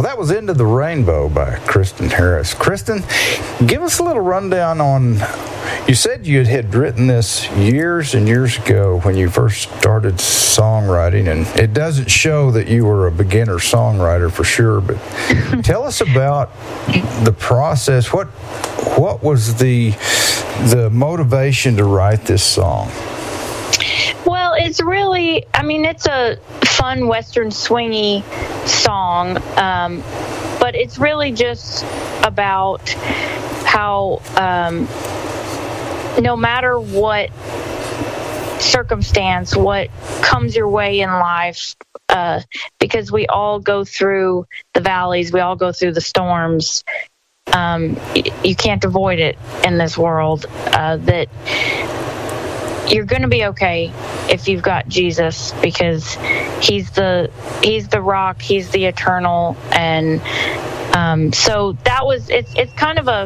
that was Into the Rainbow by Kristen Harris. Kristen, give us a little rundown on, you said you had written this years and years ago when you first started songwriting, and it doesn't show that you were a beginner songwriter for sure, but tell us about the process. What was the motivation to write this song? Well, it's really, it's a fun Western swingy song, but it's really just about how no matter what circumstance, what comes your way in life, because we all go through the valleys, we all go through the storms, you can't avoid it in this world, that you're going to be okay if you've got Jesus, because he's the rock, he's the eternal. And so that was, it's kind of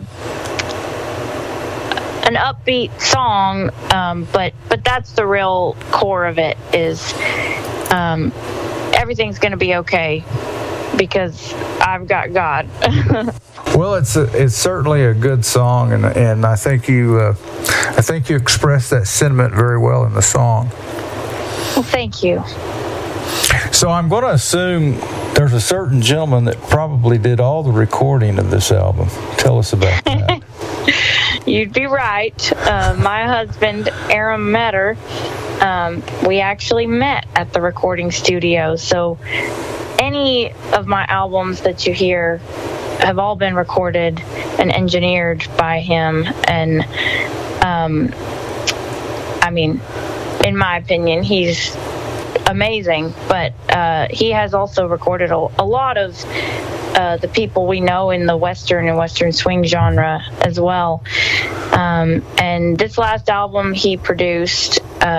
an upbeat song, but that's the real core of it, is everything's going to be okay because I've got God. Well, it's certainly a good song, and I think you expressed that sentiment very well in the song. Well, thank you. So I'm going to assume there's a certain gentleman that probably did all the recording of this album. Tell us about that. You'd be right. My husband, Aaron Metter, we actually met at the recording studio. So any of my albums that you hear have all been recorded and engineered by him. And, in my opinion, he's amazing. But he has also recorded a lot of the people we know in the Western and Western swing genre as well. And this last album he produced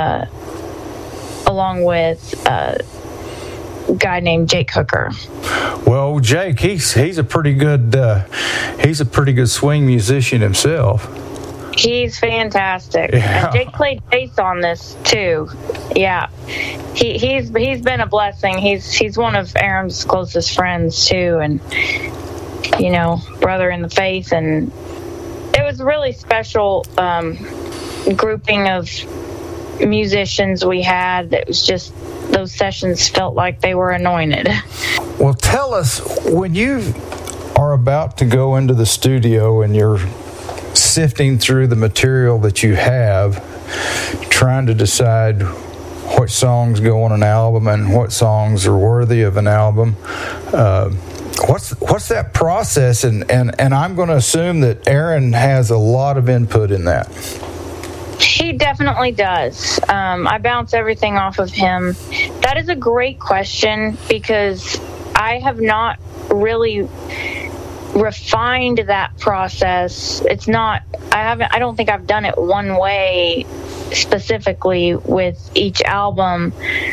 along with a guy named Jake Hooker. Well, Jake, he's a pretty good swing musician himself. He's fantastic. Yeah. And Jake played bass on this too. Yeah, he's been a blessing. He's one of Aaron's closest friends too, and brother in the faith. And it was a really special grouping of musicians we had. It was just, those sessions felt like they were anointed. Well, tell us, when you are about to go into the studio and you're sifting through the material that you have, trying to decide what songs go on an album and what songs are worthy of an album, what's that process? And I'm going to assume that Aaron has a lot of input in that. He definitely does. I bounce everything off of him. That is a great question, because I have not really refined that process. I don't think I've done it one way specifically with each album.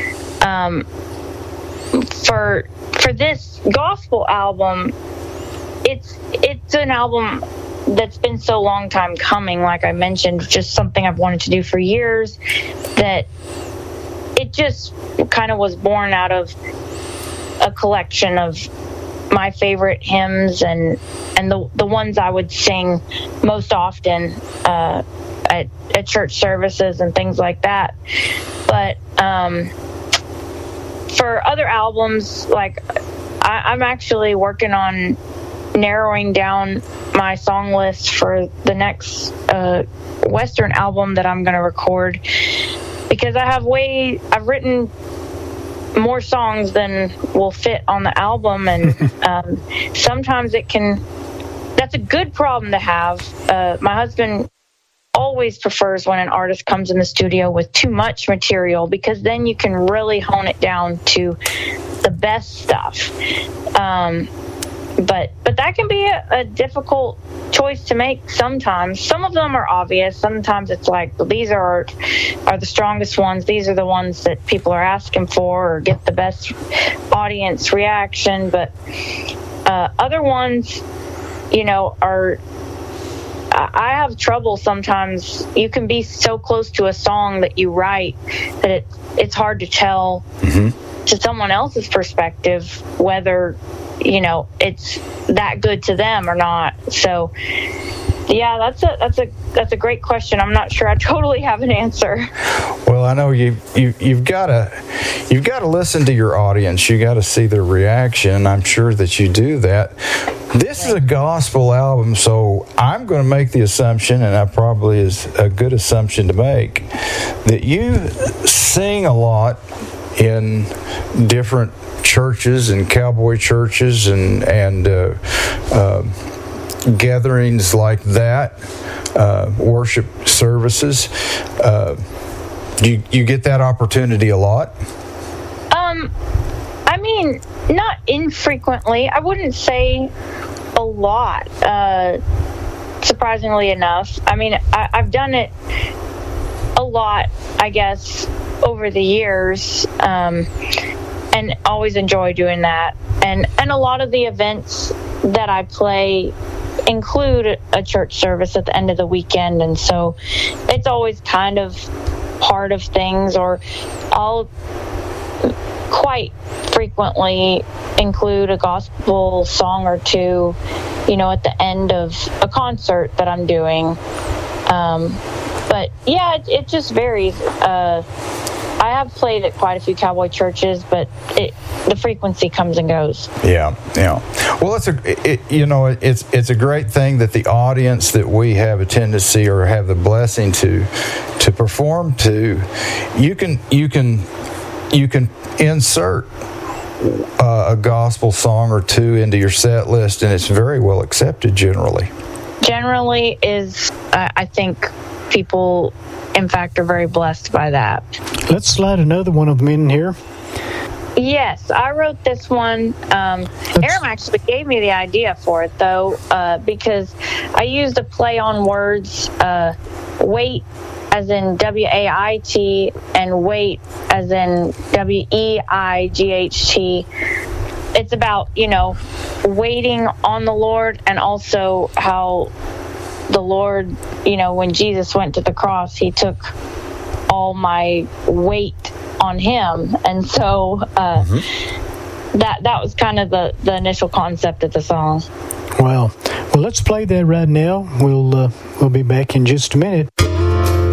For this gospel album, it's an album that's been so long time coming, like I mentioned, just something I've wanted to do for years, that it just kind of was born out of a collection of my favorite hymns and the ones I would sing most often at church services and things like that. But for other albums, like I'm actually working on narrowing down my song list for the next Western album that I'm going to record, because I've written more songs than will fit on the album, and sometimes that's a good problem to have. My husband always prefers when an artist comes in the studio with too much material, because then you can really hone it down to the best stuff. But that can be a difficult choice to make sometimes. Some of them are obvious. Sometimes it's like, well, these are the strongest ones. These are the ones that people are asking for or get the best audience reaction. But other ones, I have trouble sometimes. You can be so close to a song that you write that it's hard to tell to someone else's perspective whether it's that good to them or not. So yeah, that's a great question. I'm not sure I totally have an answer. Well, I know you've got to listen to your audience. You got to see their reaction. I'm sure that you do that. This is a gospel album, so I'm going to make the assumption, and that probably is a good assumption to make, that you sing a lot in different churches and cowboy churches and gatherings like that, worship services. You get that opportunity a lot? I mean, not infrequently. I wouldn't say a lot, surprisingly enough. I mean, I've done it a lot, I guess, over the years, and always enjoy doing that. And a lot of the events that I play include a church service at the end of the weekend, and so it's always kind of part of things, or I'll quite frequently include a gospel song or two, at the end of a concert that I'm doing. But yeah, it just varies. I have played at quite a few cowboy churches, but the frequency comes and goes. Yeah. Well, it's a great thing that the audience that we have a tendency or have the blessing to perform to, you can insert a gospel song or two into your set list, and it's very well accepted generally. Generally is, I think people, in fact, are very blessed by that. Let's slide another one of them in here. Yes, I wrote this one. Aram actually gave me the idea for it, though, because I used a play on words, wait as in W-A-I-T and wait as in W-E-I-G-H-T. It's about, waiting on the Lord, and also how the Lord, when Jesus went to the cross, he took all my weight on him. And so that was kind of the initial concept of the song. Wow. Well, let's play that right now. We'll be back in just a minute.